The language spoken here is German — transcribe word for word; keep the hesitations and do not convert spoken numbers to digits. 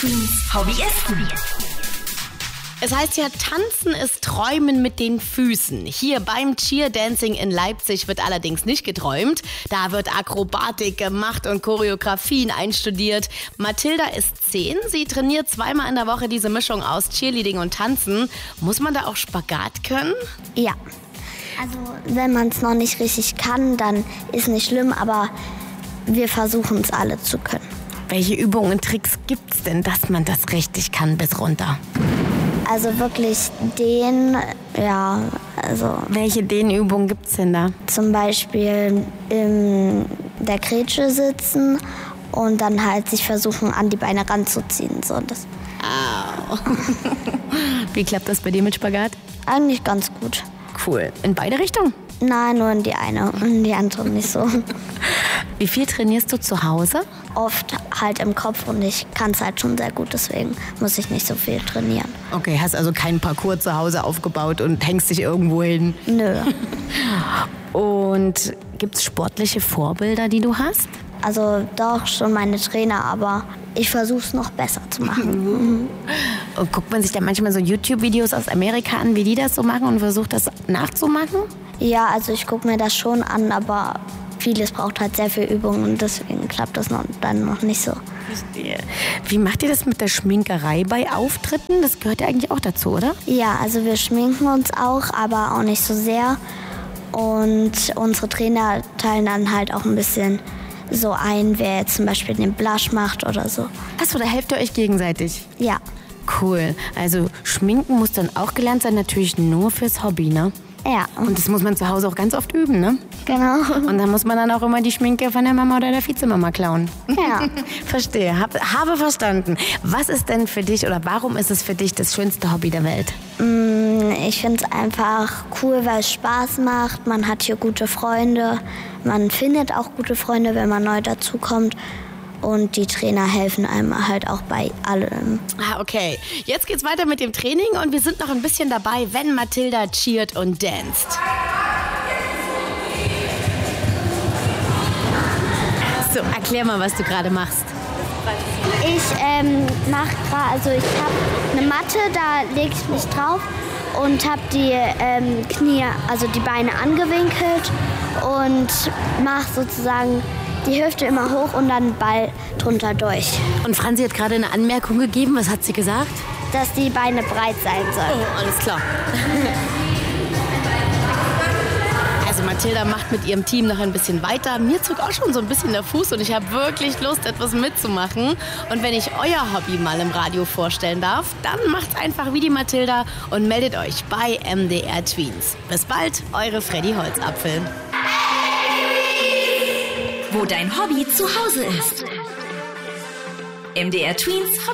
Hobbyisten. Es heißt ja, tanzen ist Träumen mit den Füßen. Hier beim Cheerdancing in Leipzig wird allerdings nicht geträumt. Da wird Akrobatik gemacht und Choreografien einstudiert. Mathilda ist zehn. Sie trainiert zweimal in der Woche diese Mischung aus Cheerleading und Tanzen. Muss man da auch Spagat können? Ja. Also wenn man es noch nicht richtig kann, dann ist nicht schlimm, aber wir versuchen es alle zu können. Welche Übungen und Tricks gibt's denn, dass man das richtig kann bis runter? Also wirklich den, ja, also... Welche Dehnübungen gibt's denn da? Zum Beispiel in der Grätsche sitzen und dann halt sich versuchen, an die Beine ranzuziehen. So das. Au. Wie klappt das bei dir mit Spagat? Eigentlich ganz gut. Cool. In beide Richtungen? Nein, nur in die eine und in die andere nicht so. Wie viel trainierst du zu Hause? Oft halt im Kopf und ich kann es halt schon sehr gut, deswegen muss ich nicht so viel trainieren. Okay, hast also keinen Parcours zu Hause aufgebaut und hängst dich irgendwo hin? Nö. Und gibt's sportliche Vorbilder, die du hast? Also doch schon meine Trainer, aber ich versuche es noch besser zu machen. Und guckt man sich da manchmal so YouTube-Videos aus Amerika an, wie die das so machen und versucht das nachzumachen? Ja, also ich gucke mir das schon an, aber vieles braucht halt sehr viel Übung und deswegen klappt das noch, dann noch nicht so. Verstehe. Wie macht ihr das mit der Schminkerei bei Auftritten? Das gehört ja eigentlich auch dazu, oder? Ja, also wir schminken uns auch, aber auch nicht so sehr. Und unsere Trainer teilen dann halt auch ein bisschen so ein, wer jetzt zum Beispiel den Blush macht oder so. Achso, da helft ihr euch gegenseitig? Ja. Cool. Also schminken muss dann auch gelernt sein, natürlich nur fürs Hobby, ne? Ja. Und das muss man zu Hause auch ganz oft üben, ne? Genau. Und dann muss man dann auch immer die Schminke von der Mama oder der Vizemama klauen. Ja. Verstehe, hab, habe verstanden. Was ist denn für dich oder warum ist es für dich das schönste Hobby der Welt? Ich finde es einfach cool, weil es Spaß macht. Man hat hier gute Freunde. Man findet auch gute Freunde, wenn man neu dazukommt. Und die Trainer helfen einem halt auch bei allem. Ah, okay. Jetzt geht's weiter mit dem Training und wir sind noch ein bisschen dabei, wenn Mathilda cheert und danst. So, erklär mal, was du gerade machst. Ich ähm, mache gerade, also ich habe eine Matte, da lege ich mich drauf und habe die ähm, Knie, also die Beine angewinkelt und mache sozusagen die Hüfte immer hoch und dann Ball drunter durch. Und Franzi hat gerade eine Anmerkung gegeben. Was hat sie gesagt? Dass die Beine breit sein sollen. Oh, alles klar. Also Mathilda macht mit ihrem Team noch ein bisschen weiter. Mir zog auch schon so ein bisschen der Fuß und ich habe wirklich Lust, etwas mitzumachen. Und wenn ich euer Hobby mal im Radio vorstellen darf, dann macht's einfach wie die Mathilda und meldet euch bei M D R Tweens. Bis bald, eure Freddy Holzapfel. Wo dein Hobby zu Hause ist. M D R Tweens